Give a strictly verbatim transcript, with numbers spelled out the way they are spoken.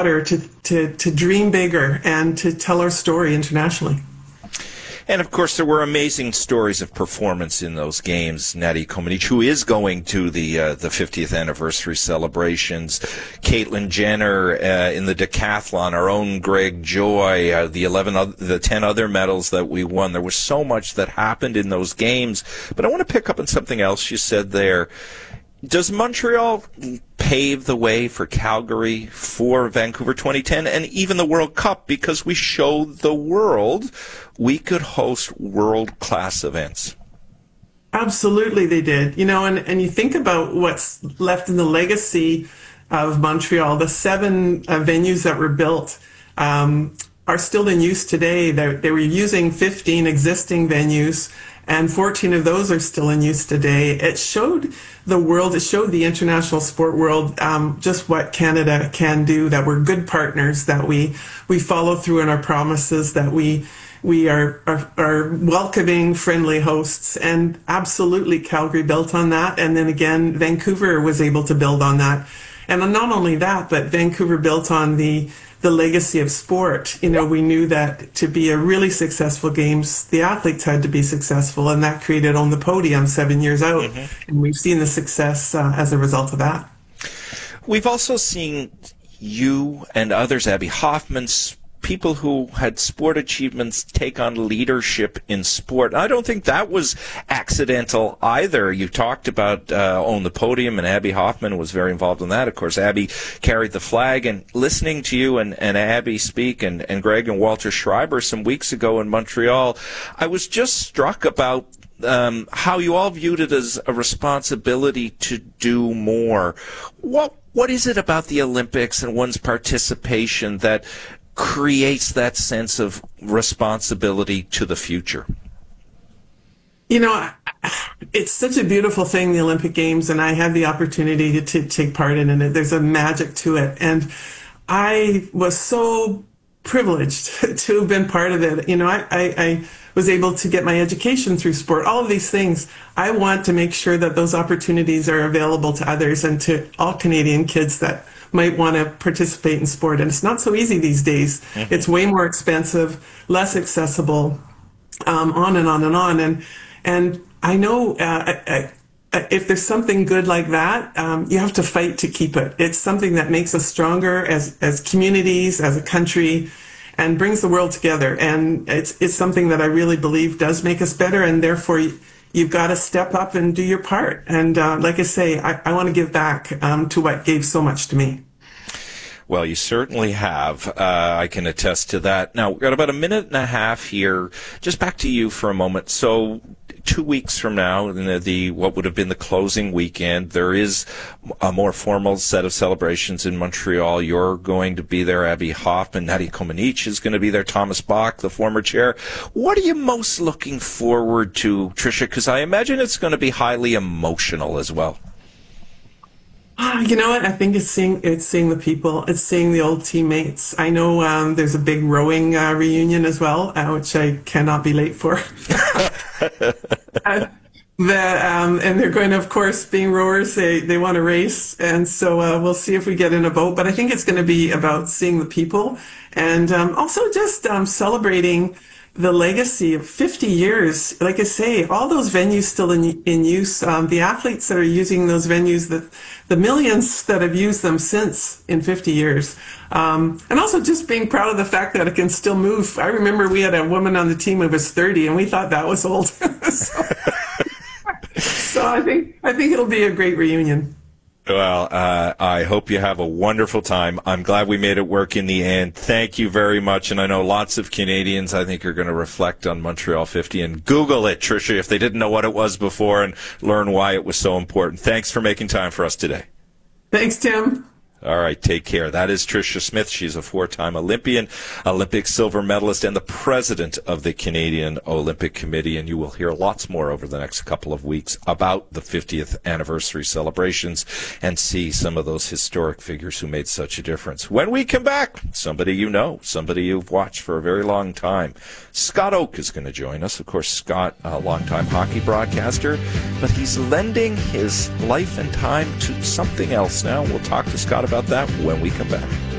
broader, to, to, to dream bigger, and to tell our story internationally. And, of course, there were amazing stories of performance in those games. Natty Comaneci, who is going to the uh, the fiftieth anniversary celebrations. Caitlyn Jenner uh, in the decathlon. Our own Greg Joy. Uh, the eleven, other, the ten other medals that we won. There was so much that happened in those games. But I want to pick up on something else you said there. Does Montreal pave the way for Calgary, for Vancouver twenty ten, and even the World Cup, because we showed the world we could host world-class events? Absolutely they did. You know, and, and you think about what's left in the legacy of Montreal. The seven uh, venues that were built um, are still in use today. They're, they were using fifteen existing venues, and fourteen of those are still in use today. It showed the world, it showed the international sport world um, just what Canada can do, that we're good partners, that we, we follow through on our promises, that we we are, are, are welcoming, friendly hosts. And absolutely Calgary built on that. And then again, Vancouver was able to build on that. And not only that, but Vancouver built on the the legacy of sport. You know, we knew that to be a really successful games, the athletes had to be successful, and that created On the Podium seven years out. Mm-hmm. And we've seen the success uh, as a result of that. We've also seen you and others, Abby Hoffman, people who had sport achievements take on leadership in sport. I don't think that was accidental either. You talked about uh, On the Podium, and Abby Hoffman was very involved in that. Of course, Abby carried the flag, and listening to you and, and Abby speak, and, and Greg and Walter Schreiber some weeks ago in Montreal, I was just struck about um, how you all viewed it as a responsibility to do more. What What is it about the Olympics and one's participation that creates that sense of responsibility to the future? You know, it's such a beautiful thing, the Olympic Games, and I had the opportunity to, to take part in it. There's a magic to it. And I was so privileged to have been part of it. You know, I, I, I was able to get my education through sport, all of these things. I want to make sure that those opportunities are available to others and to all Canadian kids that might want to participate in sport. And it's not so easy these days. Mm-hmm. It's way more expensive, less accessible, um, on and on and on. And and I know uh, I, I, if there's something good like that, um, you have to fight to keep it. It's something that makes us stronger as as communities, as a country, and brings the world together. And it's it's something that I really believe does make us better, and therefore you've got to step up and do your part. And uh, like I say, I, I want to give back um, to what gave so much to me. Well, you certainly have. Uh, I can attest to that. Now, we've got about a minute and a half here. Just back to you for a moment. So two weeks from now, in the, the what would have been the closing weekend, there is a more formal set of celebrations in Montreal. You're going to be there. Abby Hoffman, Natty Comaneci is going to be there. Thomas Bach, the former chair. What are you most looking forward to, Tricia? Because I imagine it's going to be highly emotional as well. You know what? I think it's seeing it's seeing the people. It's seeing the old teammates. I know um, there's a big rowing uh, reunion as well, uh, which I cannot be late for. uh, the, um, and they're going to, of course, being rowers, they, they want to race. And so uh, we'll see if we get in a boat. But I think it's going to be about seeing the people, and um, also just um, celebrating the legacy of fifty years. Like I say, all those venues still in in use. Um, the athletes that are using those venues, the the millions that have used them since in fifty years, um, and also just being proud of the fact that it can still move. I remember we had a woman on the team who was thirty, and we thought that was old. so, so I think I think it'll be a great reunion. Well, uh, I hope you have a wonderful time. I'm glad we made it work in the end. Thank you very much. And I know lots of Canadians, I think, are going to reflect on Montreal fifty and Google it, Tricia, if they didn't know what it was before, and learn why it was so important. Thanks for making time for us today. Thanks, Tim. All right, take care. That is Tricia Smith. She's a four-time Olympian, Olympic silver medalist, and the president of the Canadian Olympic Committee. And you will hear lots more over the next couple of weeks about the fiftieth anniversary celebrations and see some of those historic figures who made such a difference. When we come back, somebody you know, somebody you've watched for a very long time. Scott Oake is going to join us. Of course, Scott, a longtime hockey broadcaster, but he's lending his life and time to something else now. We'll talk to Scott about that when we come back.